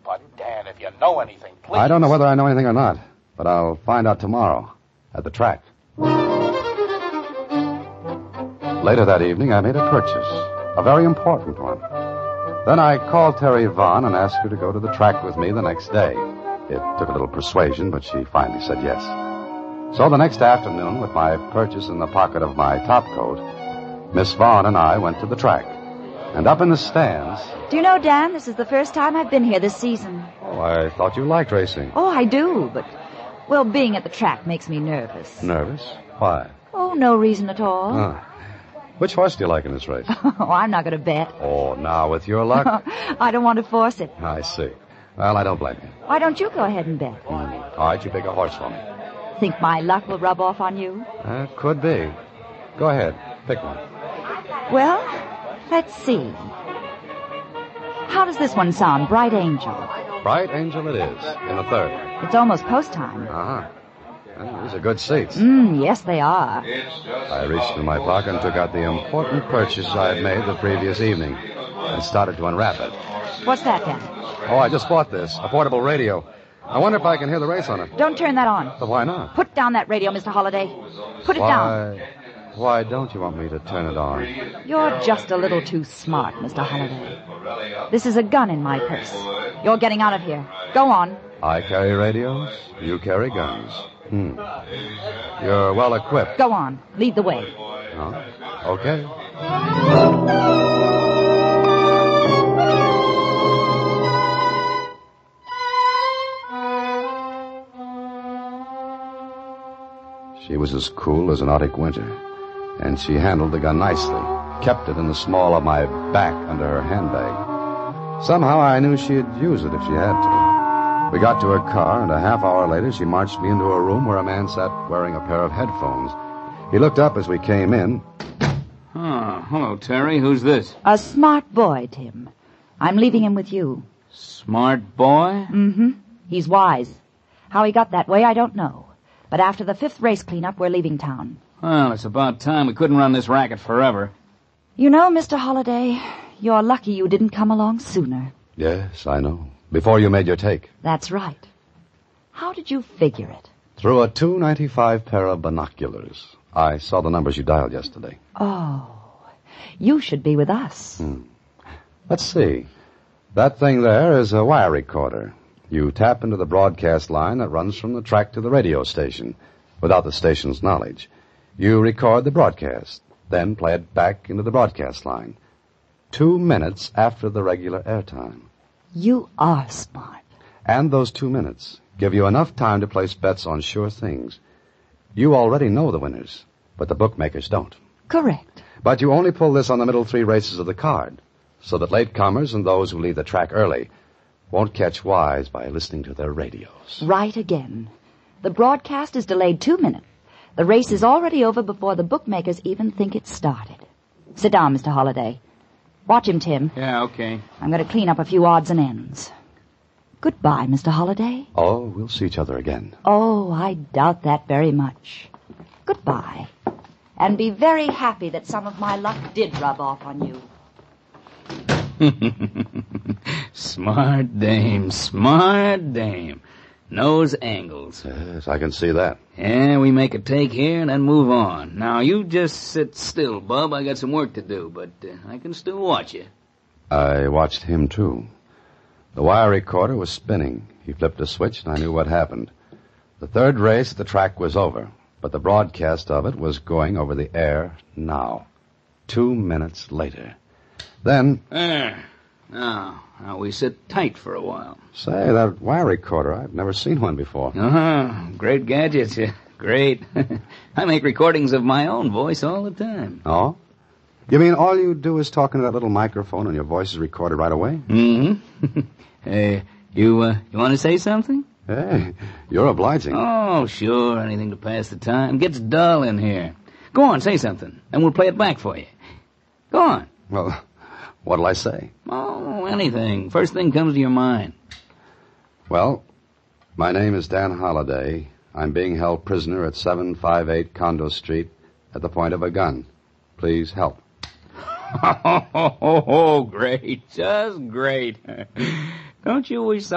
But, Dan, if you know anything, please... I don't know whether I know anything or not, but I'll find out tomorrow at the track. Later that evening, I made a purchase, a very important one. Then I called Terry Vaughn and asked her to go to the track with me the next day. It took a little persuasion, but she finally said yes. So the next afternoon, with my purchase in the pocket of my topcoat, Miss Vaughn and I went to the track. And up in the stands... Do you know, Dan, this is the first time I've been here this season. Oh, I thought you liked racing. Oh, I do, but, well, being at the track makes me nervous. Nervous? Why? Oh, no reason at all. Ah. Which horse do you like in this race? Oh, I'm not going to bet. Oh, now, with your luck? I don't want to force it. I see. Well, I don't blame you. Why don't you go ahead and bet? All right, you pick a horse for me. Think my luck will rub off on you? Could be. Go ahead. Pick one. Well, let's see. How does this one sound, Bright Angel? Bright Angel it is, in the third. It's almost post time. Uh-huh. Well, these are good seats. Yes, they are. I reached in my pocket and took out the important purchase I had made the previous evening and started to unwrap it. What's that, Dan? Oh, I just bought this, a portable radio. I wonder if I can hear the race on it. Don't turn that on. But why not? Put down that radio, Mr. Holliday. Put it down. Why don't you want me to turn it on? You're just a little too smart, Mr. Holliday. This is a gun in my purse. You're getting out of here. Go on. I carry radios. You carry guns. You're well equipped. Go on. Lead the way. Oh, okay. She was as cool as an Arctic winter, and she handled the gun nicely, kept it in the small of my back under her handbag. Somehow I knew she'd use it if she had to. We got to her car, and a half hour later she marched me into a room where a man sat wearing a pair of headphones. He looked up as we came in. Oh, hello, Terry. Who's this? A smart boy, Tim. I'm leaving him with you. Smart boy? Mm-hmm. He's wise. How he got that way, I don't know. But after the 5th race cleanup, we're leaving town. Well, it's about time. We couldn't run this racket forever. You know, Mr. Holliday, you're lucky you didn't come along sooner. Yes, I know. Before you made your take. That's right. How did you figure it? Through a .295 pair of binoculars. I saw the numbers you dialed yesterday. Oh, you should be with us. Let's see. That thing there is a wire recorder. You tap into the broadcast line that runs from the track to the radio station, without the station's knowledge. You record the broadcast, then play it back into the broadcast line. 2 minutes after the regular airtime. You are smart. And those 2 minutes give you enough time to place bets on sure things. You already know the winners, but the bookmakers don't. Correct. But you only pull this on the middle 3 races of the card, so that latecomers and those who leave the track early won't catch wise by listening to their radios. Right again. The broadcast is delayed 2 minutes. The race is already over before the bookmakers even think it started. Sit down, Mr. Holliday. Watch him, Tim. Yeah, okay. I'm going to clean up a few odds and ends. Goodbye, Mr. Holliday. Oh, we'll see each other again. Oh, I doubt that very much. Goodbye. And be very happy that some of my luck did rub off on you. Smart dame, smart dame. Knows angles. Yes, I can see that. Yeah, we make a take here and then move on. Now, you just sit still, Bub. I got some work to do, but I can still watch you. I watched him, too. The wire recorder was spinning. He flipped a switch, and I knew what happened. The 3rd race at the track was over, but the broadcast of it was going over the air now. 2 minutes later. Then... There. Now we sit tight for a while. Say, that wire recorder, I've never seen one before. Great gadgets. Great. I make recordings of my own voice all the time. Oh? You mean all you do is talk into that little microphone and your voice is recorded right away? Mm-hmm. Hey, you want to say something? Hey, you're obliging. Oh, sure. Anything to pass the time. Gets dull in here. Go on, say something, and we'll play it back for you. Go on. Well, what'll I say? Oh, anything. First thing comes to your mind. Well, my name is Dan Holliday. I'm being held prisoner at 758 Condo Street at the point of a gun. Please help. Oh, great. Just great. Don't you wish